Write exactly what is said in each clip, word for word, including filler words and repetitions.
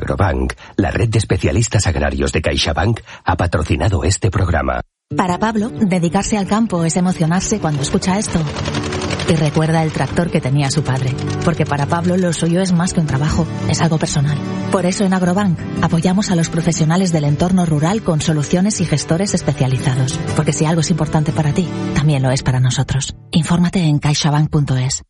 Agrobank, la red de especialistas agrarios de CaixaBank, ha patrocinado este programa. Para Pablo, dedicarse al campo es emocionarse cuando escucha esto. Y recuerda el tractor que tenía su padre. Porque para Pablo lo suyo es más que un trabajo, es algo personal. Por eso en Agrobank apoyamos a los profesionales del entorno rural con soluciones y gestores especializados. Porque si algo es importante para ti, también lo es para nosotros. Infórmate en caixabank punto es.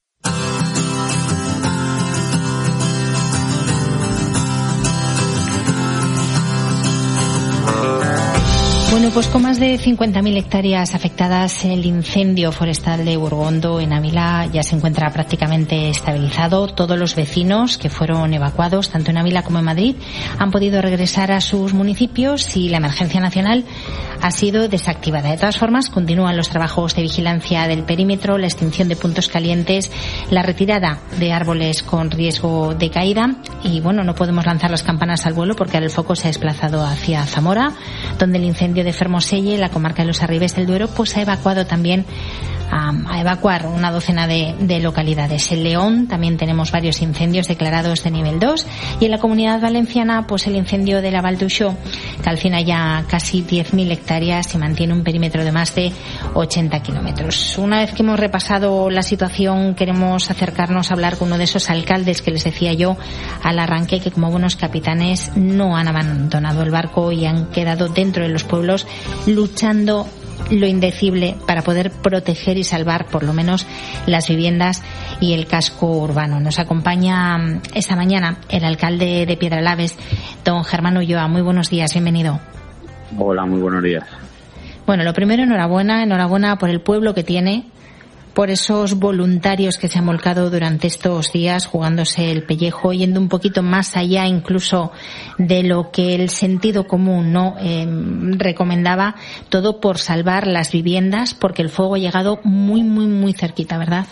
Bueno, pues con más de cincuenta mil hectáreas afectadas, el incendio forestal de Burgondo en Ávila ya se encuentra prácticamente estabilizado. Todos los vecinos que fueron evacuados, tanto en Ávila como en Madrid, han podido regresar a sus municipios y la emergencia nacional ha sido desactivada. De todas formas, continúan los trabajos de vigilancia del perímetro, la extinción de puntos calientes, la retirada de árboles con riesgo de caída y, bueno, no podemos lanzar las campanas al vuelo porque ahora el foco se ha desplazado hacia Zamora, donde el incendio de Fermoselle, la comarca de los Arribes del Duero, pues ha evacuado también um, a evacuar una docena de, de localidades. En León también tenemos varios incendios declarados de nivel dos y en la Comunidad Valenciana pues el incendio de la Val d'Uixó calcina ya casi diez mil hectáreas y mantiene un perímetro de más de ochenta kilómetros. Una vez que hemos repasado la situación, queremos acercarnos a hablar con uno de esos alcaldes que les decía yo al arranque, que como buenos capitanes no han abandonado el barco y han quedado dentro de los pueblos luchando lo indecible para poder proteger y salvar por lo menos las viviendas y el casco urbano. Nos acompaña esta mañana el alcalde de Piedralaves, don Germán Ulloa. Muy buenos días, bienvenido. Hola, muy buenos días. Bueno, lo primero, enhorabuena, enhorabuena por el pueblo que tiene, por esos voluntarios que se han volcado durante estos días jugándose el pellejo, yendo un poquito más allá incluso de lo que el sentido común no eh, recomendaba, todo por salvar las viviendas, porque el fuego ha llegado muy, muy, muy cerquita, ¿verdad?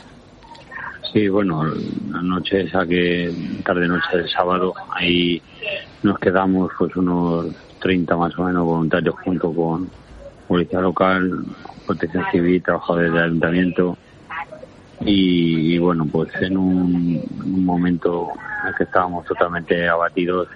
Sí, bueno, la noche esa que, tarde-noche del sábado, ahí nos quedamos pues unos treinta más o menos voluntarios junto con Policía Local, Protección Civil, trabajadores del Ayuntamiento. Y, y bueno, pues en un, un momento en el que estábamos totalmente abatidos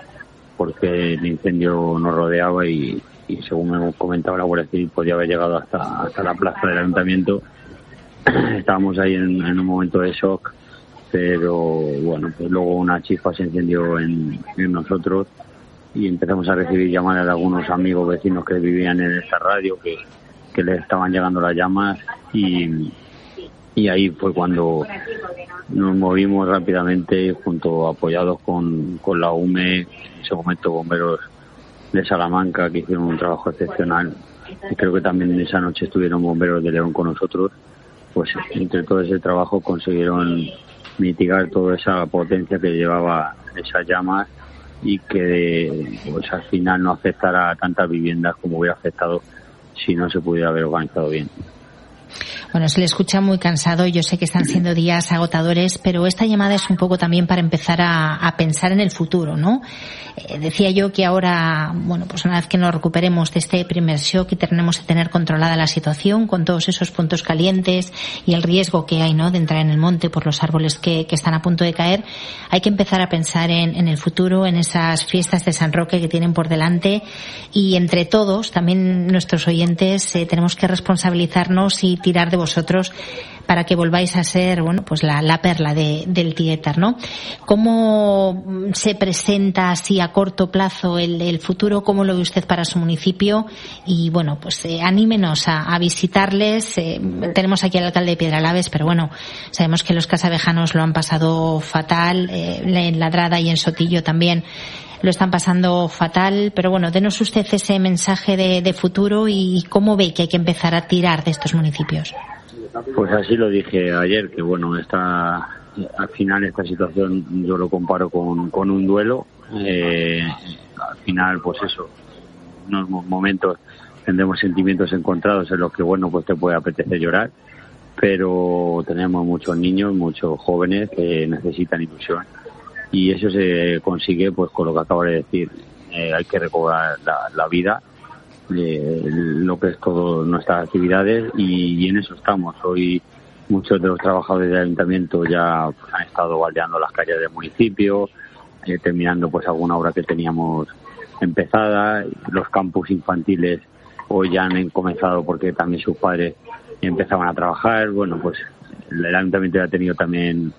porque el incendio nos rodeaba y, y según me comentaba la Guardia Civil podía haber llegado hasta hasta la plaza del Ayuntamiento. Estábamos ahí en, en un momento de shock, pero bueno, pues luego una chispa se encendió en, en nosotros y empezamos a recibir llamadas de algunos amigos vecinos que vivían en esta radio que, que les estaban llegando las llamas y Y ahí fue cuando nos movimos rápidamente, junto apoyados con, con la U M E, en ese momento bomberos de Salamanca, que hicieron un trabajo excepcional. Y creo que también esa noche estuvieron bomberos de León con nosotros. Pues entre todo ese trabajo consiguieron mitigar toda esa potencia que llevaba esas llamas y que pues al final no afectara a tantas viviendas como hubiera afectado si no se pudiera haber organizado bien. Bueno, se le escucha muy cansado. Yo sé que están siendo días agotadores, pero esta llamada es un poco también para empezar a, a pensar en el futuro, ¿no? Eh, decía yo que ahora, bueno, pues una vez que nos recuperemos de este primer shock y tenemos que tener controlada la situación con todos esos puntos calientes y el riesgo que hay, ¿no?, de entrar en el monte por los árboles que, que están a punto de caer, hay que empezar a pensar en, en el futuro, en esas fiestas de San Roque que tienen por delante y entre todos, también nuestros oyentes, eh, tenemos que responsabilizarnos y tirar de vosotros para que volváis a ser, bueno, pues la, la perla de, del Tietar, ¿no? ¿Cómo se presenta así a corto plazo el, el futuro? ¿Cómo lo ve usted para su municipio? Y bueno, pues eh, anímenos a, a visitarles. Eh, tenemos aquí al alcalde de Piedralaves, pero bueno, sabemos que los casavejanos lo han pasado fatal, eh, en Ladrada y en Sotillo también lo están pasando fatal, pero bueno, denos usted ese mensaje de, de futuro y cómo ve que hay que empezar a tirar de estos municipios. Pues así lo dije ayer, que bueno, esta, al final esta situación yo lo comparo con, con un duelo. Eh, al final, pues eso, en unos momentos tendremos sentimientos encontrados en los que, bueno, pues te puede apetecer llorar, pero tenemos muchos niños, muchos jóvenes que necesitan ilusión. Y eso se consigue pues con lo que acabo de decir. Eh, hay que recobrar la, la vida, eh, lo que es todo nuestras actividades y, y en eso estamos. Hoy muchos de los trabajadores del ayuntamiento ya pues, han estado baldeando las calles del municipio, eh, terminando pues alguna obra que teníamos empezada. Los campus infantiles hoy ya han comenzado porque también sus padres empezaban a trabajar. Bueno, pues el ayuntamiento ya ha tenido también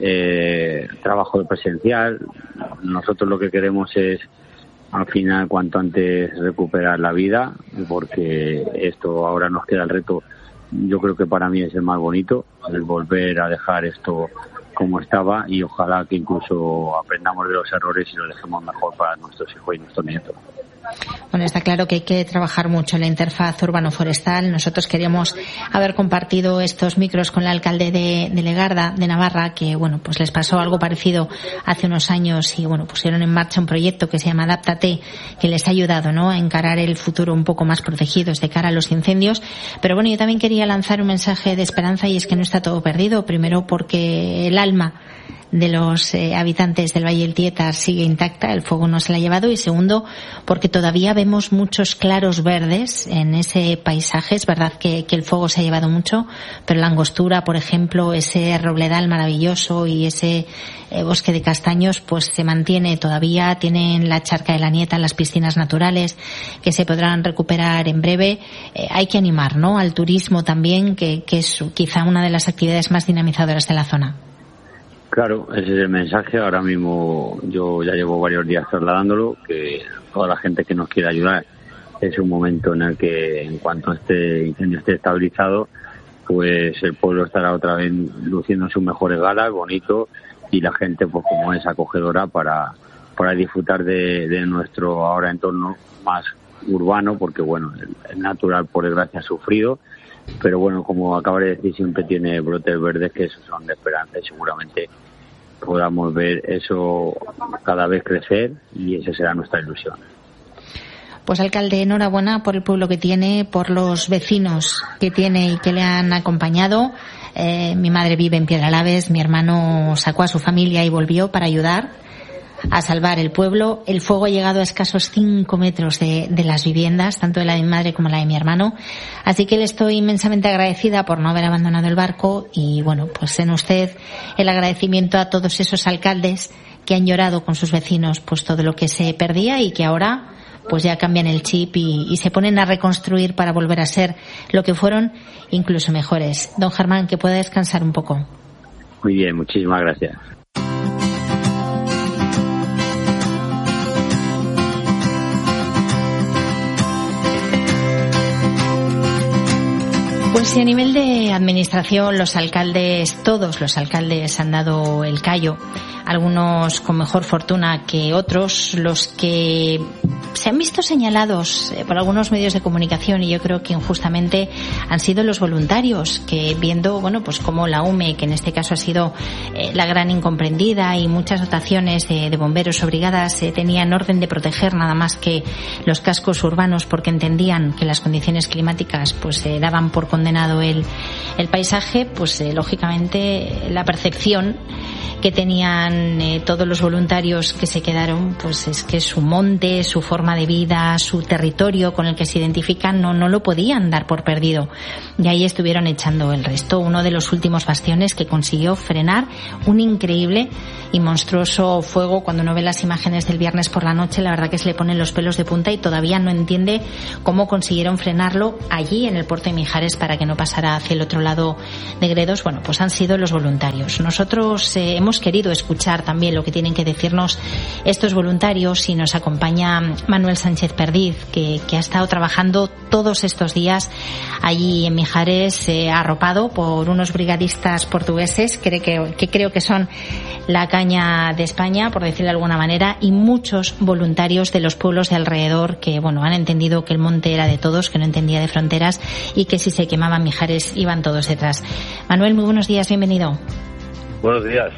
eh, trabajo de presencial. Nosotros lo que queremos es, al final, cuanto antes recuperar la vida, porque esto ahora nos queda el reto. Yo creo que para mí es el más bonito, el volver a dejar esto como estaba, y ojalá que incluso aprendamos de los errores y lo dejemos mejor para nuestros hijos y nuestros nietos. Bueno, está claro que hay que trabajar mucho en la interfaz urbano-forestal. Nosotros queríamos haber compartido estos micros con el alcalde de, de Legarda, de Navarra, que, bueno, pues les pasó algo parecido hace unos años y, bueno, pusieron en marcha un proyecto que se llama Adáptate, que les ha ayudado, ¿no?, a encarar el futuro un poco más protegidos de cara a los incendios. Pero bueno, yo también quería lanzar un mensaje de esperanza, y es que no está todo perdido. Primero, porque el alma de los eh, habitantes del Valle del Tietar sigue intacta, el fuego no se la ha llevado, y segundo, porque todavía vemos muchos claros verdes en ese paisaje. Es verdad que, que el fuego se ha llevado mucho, pero la Angostura, por ejemplo, ese robledal maravilloso y ese eh, bosque de castaños, pues se mantiene todavía. Tienen la Charca de la Nieta, las piscinas naturales, que se podrán recuperar en breve. Eh, hay que animar, ¿no?, al turismo también, que, que es quizá una de las actividades más dinamizadoras de la zona. Claro, ese es el mensaje. Ahora mismo yo ya llevo varios días trasladándolo, que toda la gente que nos quiera ayudar, es un momento en el que, en cuanto este incendio esté estabilizado, pues el pueblo estará otra vez luciendo sus mejores galas, bonito, y la gente, pues como es, acogedora para, para disfrutar de, de nuestro ahora entorno más urbano, porque bueno, el, el natural por desgracia ha sufrido, pero bueno, como acaba de decir, siempre tiene brotes verdes que esos son de esperanza, y seguramente podamos ver eso cada vez crecer, y esa será nuestra ilusión. Pues alcalde, enhorabuena por el pueblo que tiene, por los vecinos que tiene y que le han acompañado. Eh, mi madre vive en Piedralaves, mi hermano sacó a su familia y volvió para ayudar a salvar el pueblo. El fuego ha llegado a escasos cinco metros de, de las viviendas, tanto de la de mi madre como la de mi hermano. Así que le estoy inmensamente agradecida por no haber abandonado el barco, y bueno, pues en usted el agradecimiento a todos esos alcaldes que han llorado con sus vecinos pues todo lo que se perdía, y que ahora pues ya cambian el chip y, y se ponen a reconstruir para volver a ser lo que fueron, incluso mejores. Don Germán, que pueda descansar un poco. Muy bien, muchísimas gracias. Pues si a nivel de administración los alcaldes, todos los alcaldes han dado el callo, algunos con mejor fortuna que otros, los que se han visto señalados por algunos medios de comunicación, y yo creo que injustamente, han sido los voluntarios, que viendo, bueno, pues como la U M E, que en este caso ha sido eh, la gran incomprendida, y muchas dotaciones de, de bomberos o brigadas eh, tenían orden de proteger nada más que los cascos urbanos, porque entendían que las condiciones climáticas pues eh, daban por condenado el, el paisaje, pues eh, lógicamente la percepción que tenían eh, todos los voluntarios que se quedaron, pues es que su monte, su forma de vida, su territorio con el que se identifican, no, no lo podían dar por perdido. Y ahí estuvieron echando el resto. Uno de los últimos bastiones que consiguió frenar un increíble y monstruoso fuego. Cuando uno ve las imágenes del viernes por la noche, la verdad que se le ponen los pelos de punta, y todavía no entiende cómo consiguieron frenarlo allí en el puerto de Mijares para que no pasara hacia el otro lado de Gredos. Bueno, pues han sido los voluntarios. Nosotros eh, hemos querido escuchar también lo que tienen que decirnos estos voluntarios, y nos acompaña Manuel Sánchez Perdiz, que, que ha estado trabajando todos estos días allí en Mijares, eh, arropado por unos brigadistas portugueses, que, que, que creo que son la caña de España, por decirlo de alguna manera, y muchos voluntarios de los pueblos de alrededor que, bueno, han entendido que el monte era de todos, que no entendía de fronteras, y que si se quemaba Mijares iban todos detrás. Manuel, muy buenos días, bienvenido. Buenos días.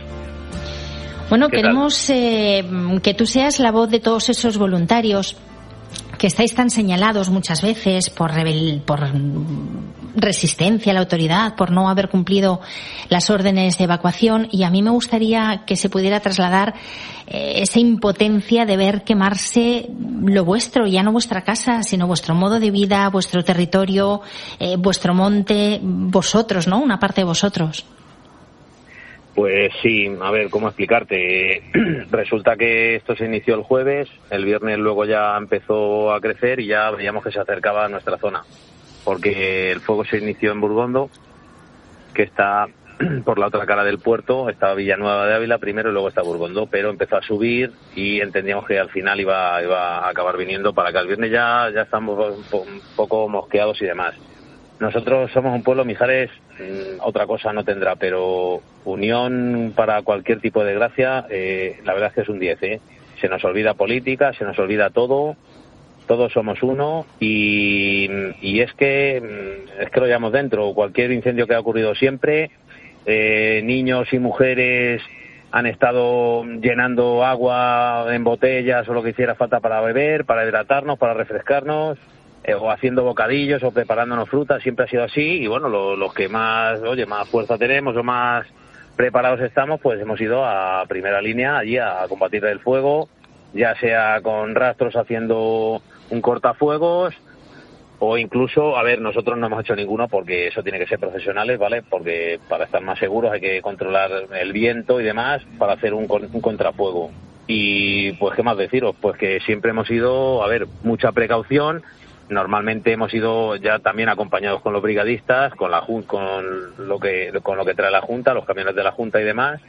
Bueno, queremos eh, que tú seas la voz de todos esos voluntarios que estáis tan señalados muchas veces por, rebel, por resistencia a la autoridad, por no haber cumplido las órdenes de evacuación, y a mí me gustaría que se pudiera trasladar eh, esa impotencia de ver quemarse lo vuestro, ya no vuestra casa, sino vuestro modo de vida, vuestro territorio, eh, vuestro monte, vosotros, ¿no? Una parte de vosotros. Pues sí, a ver, ¿cómo explicarte? Resulta que esto se inició el jueves, el viernes luego ya empezó a crecer y ya veíamos que se acercaba a nuestra zona, porque el fuego se inició en Burgondo, que está por la otra cara del puerto, está Villanueva de Ávila primero y luego está Burgondo, pero empezó a subir y entendíamos que al final iba, iba a acabar viniendo para acá. El viernes ya, ya estamos un, po, un poco mosqueados y demás. Nosotros somos un pueblo, Mijares, mmm, otra cosa no tendrá, pero unión para cualquier tipo de gracia, eh, la verdad es que es un diez, ¿eh? Se nos olvida política, se nos olvida todo, todos somos uno y, y es que es que lo llevamos dentro. Cualquier incendio que ha ocurrido siempre, eh, niños y mujeres han estado llenando agua en botellas o lo que hiciera falta para beber, para hidratarnos, para refrescarnos, eh, o haciendo bocadillos o preparándonos frutas. Siempre ha sido así y bueno, lo, los que más, oye, más fuerza tenemos o más preparados estamos, pues hemos ido a primera línea allí a combatir el fuego, ya sea con rastros haciendo un cortafuegos o incluso, a ver, nosotros no hemos hecho ninguno porque eso tiene que ser profesionales, ¿vale? Porque para estar más seguros hay que controlar el viento y demás para hacer un, un contrafuego. Y pues, ¿qué más deciros? Pues que siempre hemos ido, a ver, mucha precaución. Normalmente hemos ido ya también acompañados con los brigadistas, con la con lo que con lo que trae la Junta, los camiones de la Junta y demás.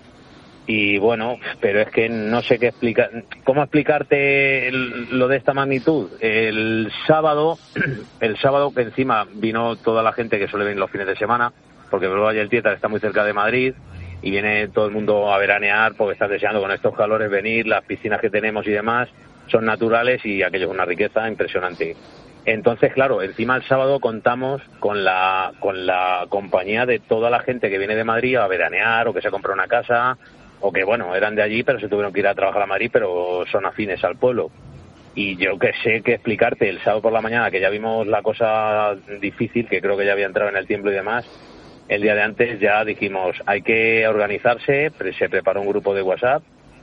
Y bueno, pero es que no sé qué explicar, cómo explicarte el, lo de esta magnitud. El sábado, el sábado que encima vino toda la gente que suele venir los fines de semana, porque el Valle del Tietar está muy cerca de Madrid y viene todo el mundo a veranear porque están deseando con estos calores venir, las piscinas que tenemos y demás son naturales y aquello es una riqueza impresionante. Entonces, claro, encima el sábado contamos con la con la compañía de toda la gente que viene de Madrid a veranear o que se ha comprado una casa o que, bueno, eran de allí pero se tuvieron que ir a trabajar a Madrid, pero son afines al pueblo. Y yo que sé qué explicarte, el sábado por la mañana, que ya vimos la cosa difícil, que creo que ya había entrado en el tiempo y demás, el día de antes ya dijimos, hay que organizarse, se preparó un grupo de WhatsApp,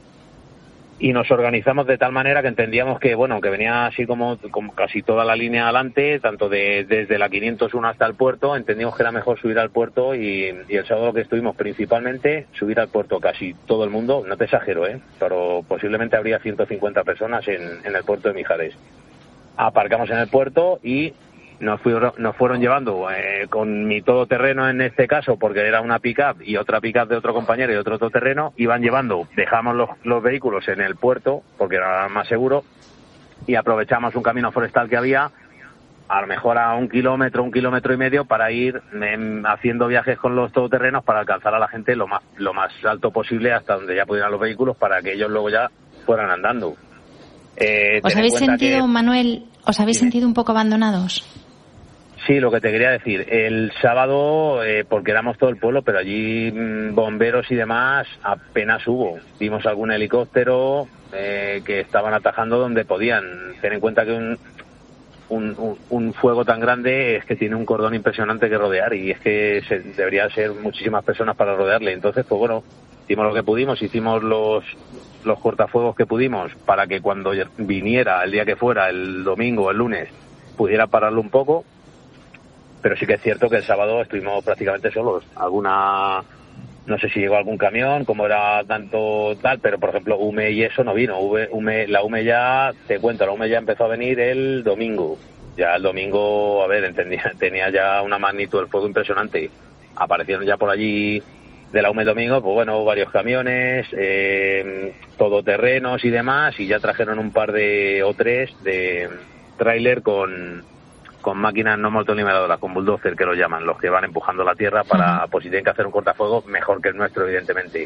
y nos organizamos de tal manera que entendíamos que, bueno, que venía así como, como casi toda la línea adelante, tanto de, desde la quinientos uno hasta el puerto, entendimos que era mejor subir al puerto y, y el sábado que estuvimos principalmente, subir al puerto casi todo el mundo, no te exagero, ¿eh? Pero posiblemente habría ciento cincuenta personas en, en el puerto de Mijares. Aparcamos en el puerto y nos, fueron, nos fueron llevando eh, con mi todoterreno en este caso, porque era una pick-up y otra pick-up de otro compañero y otro todoterreno, iban llevando, dejamos los, los vehículos en el puerto, porque era más seguro, y aprovechamos un camino forestal que había, a lo mejor a un kilómetro, un kilómetro y medio, para ir eh, haciendo viajes con los todoterrenos para alcanzar a la gente lo más, lo más alto posible hasta donde ya pudieran los vehículos, para que ellos luego ya fueran andando. Eh, ¿Os habéis sentido, que... Manuel, os habéis ¿Sí? sentido un poco abandonados? Sí, lo que te quería decir, el sábado, eh, porque éramos todo el pueblo, pero allí mmm, bomberos y demás apenas hubo. Vimos algún helicóptero eh, que estaban atajando donde podían. Ten en cuenta que un, un, un, un fuego tan grande es que tiene un cordón impresionante que rodear y es que se, debería ser muchísimas personas para rodearle. Entonces, pues bueno, hicimos lo que pudimos, hicimos los, los cortafuegos que pudimos para que cuando viniera, el día que fuera, el domingo o el lunes, pudiera pararlo un poco. Pero sí que es cierto que el sábado estuvimos prácticamente solos. Alguna, no sé si llegó algún camión, como era tanto tal, pero por ejemplo U M E y eso no vino. U M E, la U M E ya, te cuento, la U M E ya empezó a venir el domingo. Ya el domingo, a ver, entendía, tenía ya una magnitud del fuego impresionante. Aparecieron ya por allí de la U M E el domingo, pues bueno, varios camiones, eh, todoterrenos y demás, y ya trajeron un par de, o tres, de tráiler con... con máquinas no motoniveladoras, con bulldozer que lo llaman, los que van empujando la tierra para, uh-huh. pues si tienen que hacer un cortafuego, mejor que el nuestro, evidentemente.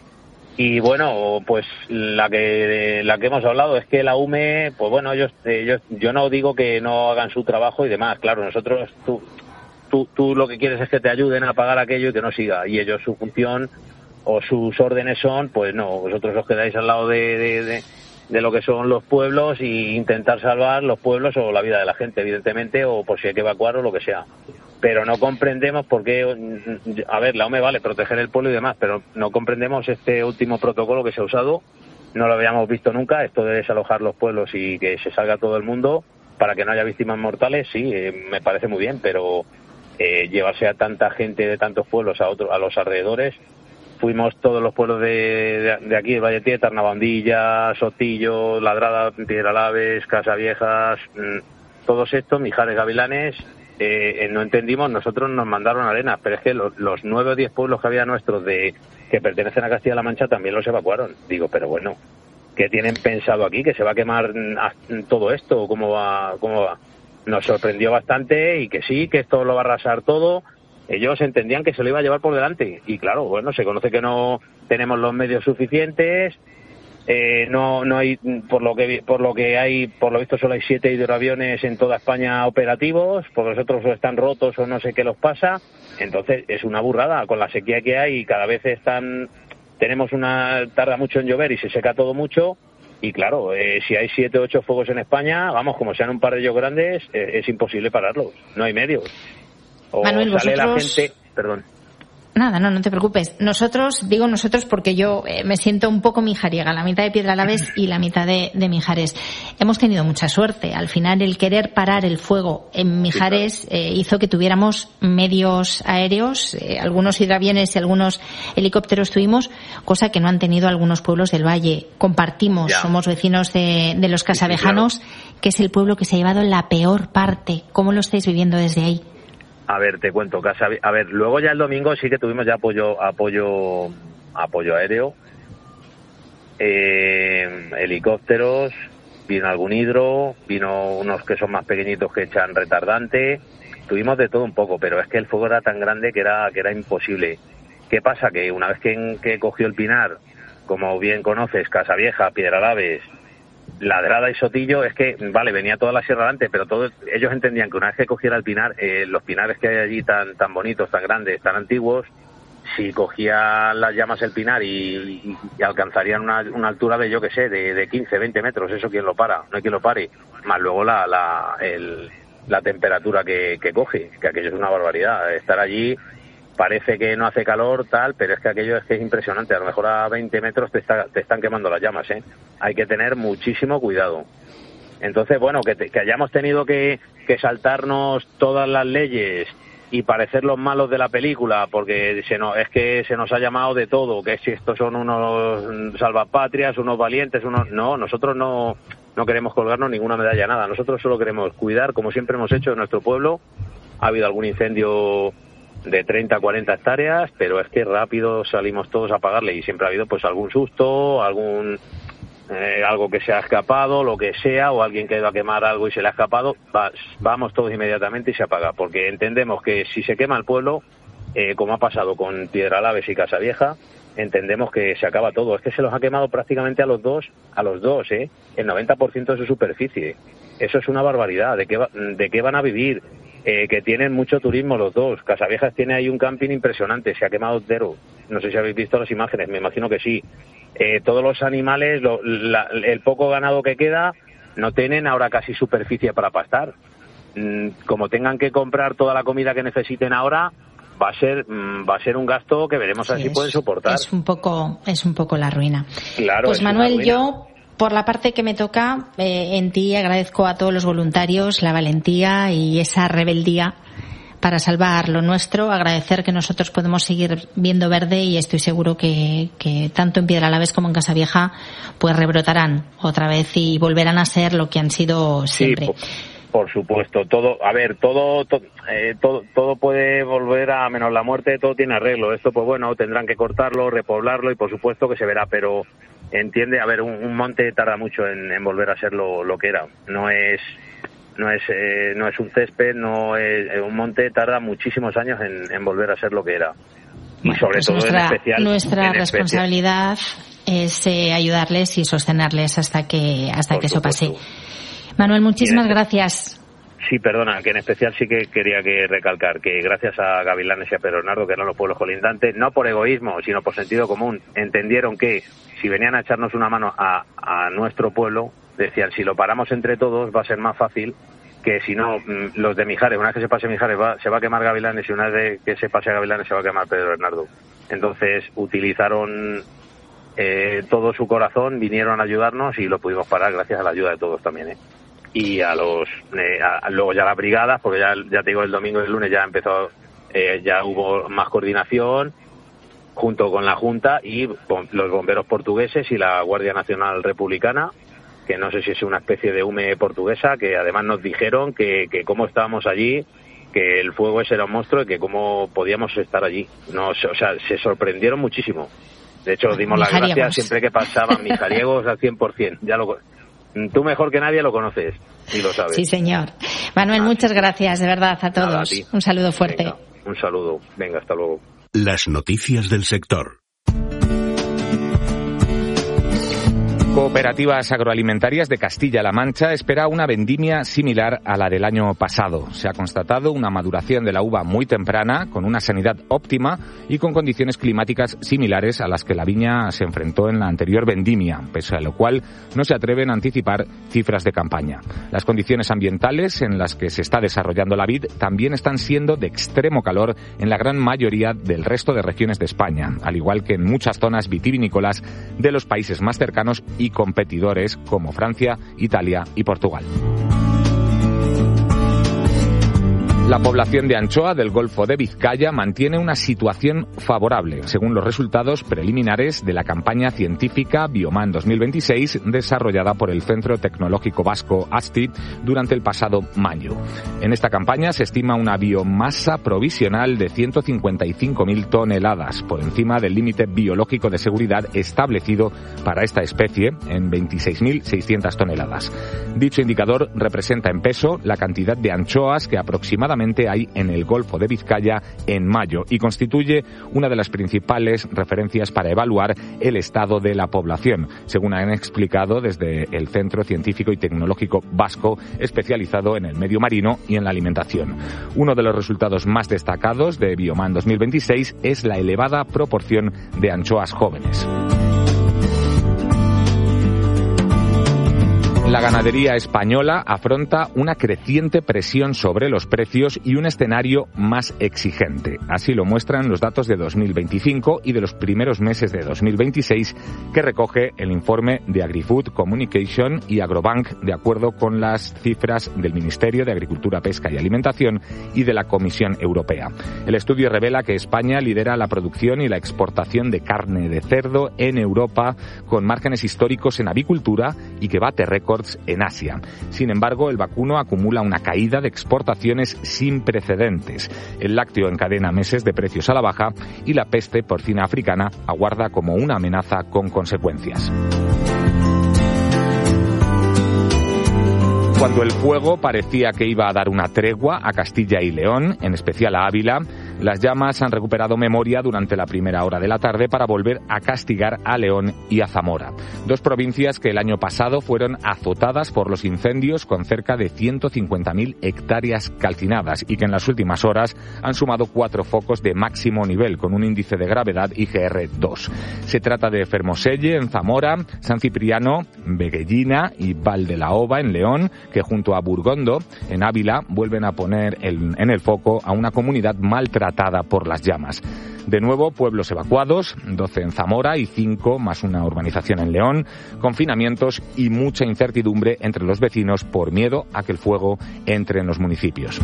Y bueno, pues la que la que hemos hablado es que la U M E, pues bueno, ellos, ellos yo no digo que no hagan su trabajo y demás, claro, nosotros, tú, tú, tú lo que quieres es que te ayuden a apagar aquello y que no siga, y ellos su función o sus órdenes son, pues no, vosotros os quedáis al lado de... de, de de lo que son los pueblos y intentar salvar los pueblos o la vida de la gente, evidentemente, o por si hay que evacuar o lo que sea. Pero no comprendemos por qué, a ver, la U M E vale, proteger el pueblo y demás, pero no comprendemos este último protocolo que se ha usado, no lo habíamos visto nunca, esto de desalojar los pueblos y que se salga todo el mundo para que no haya víctimas mortales, sí, eh, me parece muy bien, pero eh, llevarse a tanta gente de tantos pueblos a otro, a los alrededores, fuimos todos los pueblos de, de, de aquí, de Valle Tieta, Navandilla, Sotillo, Ladrada, Piedralaves, Casaviejas, mmm, todos estos, Mijares, Gavilanes, eh, no entendimos, nosotros nos mandaron arenas, pero es que los, los nueve o diez pueblos que había nuestros de que pertenecen a Castilla-La Mancha también los evacuaron. Digo, pero bueno, ¿qué tienen pensado aquí? ¿Que se va a quemar todo esto? ¿Cómo va? ¿Cómo va? Nos sorprendió bastante y que sí, que esto lo va a arrasar todo. Ellos entendían que se lo iba a llevar por delante y claro, bueno, se conoce que no tenemos los medios suficientes, eh, no no hay, por lo que por lo que hay, por lo visto solo hay siete hidroaviones en toda España operativos, porque los otros están rotos o no sé qué los pasa. Entonces es una burrada con la sequía que hay y cada vez están tenemos una tarda mucho en llover y se seca todo mucho. Y claro, eh, si hay siete o ocho fuegos en España, vamos, como sean un par de ellos grandes, eh, es imposible pararlos, no hay medios. O Manuel, sale vosotros... la gente, perdón. Nada, no, no te preocupes. Nosotros, digo nosotros porque yo eh, me siento un poco mijariega, la mitad de Piedralaves y la mitad de, de Mijares. Hemos tenido mucha suerte. Al final, el querer parar el fuego en Mijares sí, claro. eh, hizo que tuviéramos medios aéreos, eh, algunos hidroaviones y algunos helicópteros tuvimos, cosa que no han tenido algunos pueblos del Valle. Compartimos, ya. somos vecinos de, de los casavejanos, sí, sí, claro. que es el pueblo que se ha llevado la peor parte. ¿Cómo lo estáis viviendo desde ahí? A ver, te cuento, casa, a ver, luego ya el domingo sí que tuvimos ya apoyo, apoyo, apoyo aéreo, eh, helicópteros, vino algún hidro, vino unos que son más pequeñitos que echan retardante, tuvimos de todo un poco, pero es que el fuego era tan grande que era, que era imposible. ¿Qué pasa? Que una vez que, que cogió el Pinar, como bien conoces, Casavieja, Piedralaves, Ladrada y Sotillo, es que, vale, venía toda la sierra adelante, pero todos ellos entendían que una vez que cogiera el pinar, eh, los pinares que hay allí tan tan bonitos, tan grandes, tan antiguos, si cogía las llamas el pinar y, y, y alcanzarían una, una altura de, yo que sé, de, de quince, veinte metros, eso quién lo para, no hay quien lo pare, más luego la la, el, la temperatura que, que coge, que aquello es una barbaridad, estar allí parece que no hace calor, tal, pero es que aquello es que es impresionante. A lo mejor a veinte metros te, está, te están quemando las llamas, ¿eh? Hay que tener muchísimo cuidado. Entonces, bueno, que, te, que hayamos tenido que, que saltarnos todas las leyes y parecer los malos de la película, porque se no, es que se nos ha llamado de todo, que si estos son unos salvapatrias, unos valientes, unos... No, nosotros no, no queremos colgarnos ninguna medalla, nada. Nosotros solo queremos cuidar, como siempre hemos hecho en nuestro pueblo. Ha habido algún incendio de treinta a cuarenta hectáreas, pero es que rápido salimos todos a pagarle y siempre ha habido pues algún susto, algún eh, algo que se ha escapado, lo que sea, o alguien que iba a quemar algo y se le ha escapado, va, vamos todos inmediatamente y se apaga, porque entendemos que si se quema el pueblo, eh, como ha pasado con Piedralaves y Casavieja, entendemos que se acaba todo. Es que se los ha quemado prácticamente a los dos, a los dos, ¿eh? El noventa por ciento de su superficie. Eso es una barbaridad. ¿De qué, va, de qué van a vivir? Eh, que tienen mucho turismo los dos. Casaviejas tiene ahí un camping impresionante, se ha quemado entero. No sé si habéis visto las imágenes, me imagino que sí. Eh, todos los animales, lo, la, el poco ganado que queda, no tienen ahora casi superficie para pastar. Mm, como tengan que comprar toda la comida que necesiten ahora, va a ser mm, va a ser un gasto que veremos sí, a ver si es, pueden soportar. Es un poco es un poco la ruina. Claro. Pues Manuel, yo por la parte que me toca, eh, en ti agradezco a todos los voluntarios la valentía y esa rebeldía para salvar lo nuestro, agradecer que nosotros podemos seguir viendo verde y estoy seguro que, que tanto en Piedralaves como en Casavieja pues rebrotarán otra vez y volverán a ser lo que han sido siempre. Sí, por, por supuesto, todo, a ver, todo, to, eh, todo, todo puede volver a menos la muerte, todo tiene arreglo. Esto pues bueno, tendrán que cortarlo, repoblarlo y por supuesto que se verá, pero entiende, a ver, un, un monte tarda mucho en, en volver a ser lo, lo que era. No es no es eh, no es un césped, no es eh, un monte tarda muchísimos años en, en volver a ser lo que era. Y bueno, sobre pues todo nuestra, en especial nuestra en responsabilidad especial. es eh, ayudarles y sostenerles hasta que hasta Por que supuesto. eso pase. Manuel, muchísimas gracias. Sí, perdona, que en especial sí que quería que recalcar que gracias a Gavilanes y a Pedro Bernardo, que eran los pueblos colindantes, no por egoísmo, sino por sentido común, entendieron que si venían a echarnos una mano a, a nuestro pueblo, decían, si lo paramos entre todos va a ser más fácil que si no, los de Mijares, una vez que se pase Mijares va, se va a quemar Gavilanes y una vez que se pase a Gavilanes se va a quemar Pedro Bernardo. Entonces utilizaron eh, todo su corazón, vinieron a ayudarnos y lo pudimos parar gracias a la ayuda de todos también, ¿eh? Y a los eh, a, luego ya las brigadas, porque ya ya te digo, el domingo y el lunes ya empezó, eh, ya hubo más coordinación junto con la Junta y los bomberos portugueses y la Guardia Nacional Republicana, que no sé si es una especie de U M E portuguesa, que además nos dijeron que, que cómo estábamos allí, que el fuego ese era un monstruo y que cómo podíamos estar allí. Nos, o sea, se sorprendieron muchísimo. De hecho, dimos las gracias siempre que pasaban mijariegos al cien por ciento. Ya lo, tú mejor que nadie lo conoces y lo sabes. Sí, señor. Manuel, ah, muchas gracias, de verdad, a todos. Nada, a un saludo fuerte. Venga, un saludo. Venga, hasta luego. Las noticias del sector. Cooperativas Agroalimentarias de Castilla-La Mancha espera una vendimia similar a la del año pasado. Se ha constatado una maduración de la uva muy temprana, con una sanidad óptima y con condiciones climáticas similares a las que la viña se enfrentó en la anterior vendimia, pese a lo cual no se atreven a anticipar cifras de campaña. Las condiciones ambientales en las que se está desarrollando la vid también están siendo de extremo calor en la gran mayoría del resto de regiones de España, al igual que en muchas zonas vitivinícolas de los países más cercanos y competidores como Francia, Italia y Portugal. La población de anchoa del Golfo de Vizcaya mantiene una situación favorable, según los resultados preliminares de la campaña científica Bioman dos mil veintiséis desarrollada por el Centro Tecnológico Vasco ASTI durante el pasado mayo. En esta campaña se estima una biomasa provisional de ciento cincuenta y cinco mil toneladas, por encima del límite biológico de seguridad establecido para esta especie en veintiséis mil seiscientas toneladas. Dicho indicador representa en peso la cantidad de anchoas que aproximadamente hay en el Golfo de Vizcaya en mayo y constituye una de las principales referencias para evaluar el estado de la población, según han explicado desde el Centro Científico y Tecnológico Vasco, especializado en el medio marino y en la alimentación. Uno de los resultados más destacados de Bioman dos mil veintiséis es la elevada proporción de anchoas jóvenes. La ganadería española afronta una creciente presión sobre los precios y un escenario más exigente. Así lo muestran los datos de dos mil veinticinco y de los primeros meses de dos mil veintiséis que recoge el informe de AgriFood Communication y Agrobank, de acuerdo con las cifras del Ministerio de Agricultura, Pesca y Alimentación y de la Comisión Europea. El estudio revela que España lidera la producción y la exportación de carne de cerdo en Europa, con márgenes históricos en avicultura y que bate récords en Asia. Sin embargo, el vacuno acumula una caída de exportaciones sin precedentes. El lácteo encadena meses de precios a la baja y la peste porcina africana aguarda como una amenaza con consecuencias. Cuando el fuego parecía que iba a dar una tregua a Castilla y León, en especial a Ávila, las llamas han recuperado memoria durante la primera hora de la tarde para volver a castigar a León y a Zamora. Dos provincias que el año pasado fueron azotadas por los incendios con cerca de ciento cincuenta mil hectáreas calcinadas y que en las últimas horas han sumado cuatro focos de máximo nivel con un índice de gravedad I G R dos. Se trata de Fermoselle en Zamora, San Cipriano, Veguellina y Valdelaoba en León, que junto a Burgondo en Ávila vuelven a poner el, en el foco a una comunidad maltratada por las llamas. De nuevo, pueblos evacuados, doce en Zamora y cinco más una urbanización en León, confinamientos y mucha incertidumbre entre los vecinos por miedo a que el fuego entre en los municipios.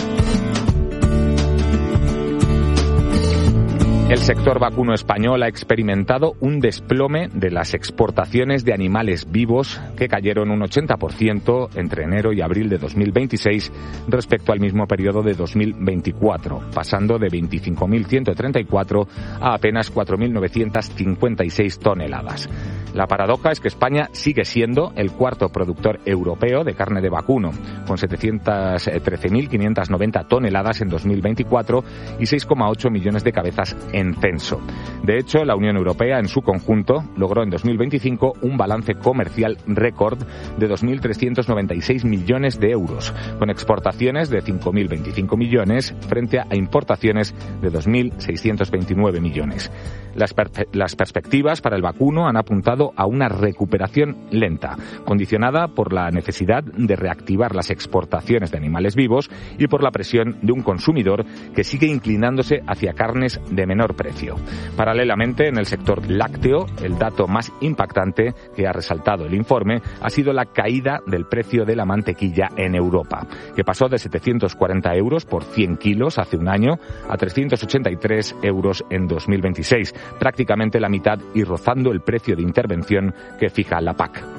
El sector vacuno español ha experimentado un desplome de las exportaciones de animales vivos que cayeron un ochenta por ciento entre enero y abril de dos mil veintiséis respecto al mismo periodo de dos mil veinticuatro, pasando de veinticinco mil ciento treinta y cuatro a apenas cuatro mil novecientas cincuenta y seis toneladas. La paradoja es que España sigue siendo el cuarto productor europeo de carne de vacuno, con setecientas trece mil quinientas noventa toneladas en dos mil veinticuatro y seis coma ocho millones de cabezas en censo. De hecho, la Unión Europea en su conjunto logró en dos mil veinticinco un balance comercial récord de dos mil trescientos noventa y seis millones de euros, con exportaciones de cinco mil veinticinco millones frente a importaciones de dos mil seiscientos veintinueve millones. Las, per- las perspectivas para el vacuno han apuntado a una recuperación lenta, condicionada por la necesidad de reactivar las exportaciones de animales vivos y por la presión de un consumidor que sigue inclinándose hacia carnes de menor precio. Paralelamente, en el sector lácteo, el dato más impactante que ha resaltado el informe ha sido la caída del precio de la mantequilla en Europa, que pasó de setecientos cuarenta euros por cien kilos hace un año a trescientos ochenta y tres euros en dos mil veintiséis, prácticamente la mitad y rozando el precio de intervención que fija la P A C.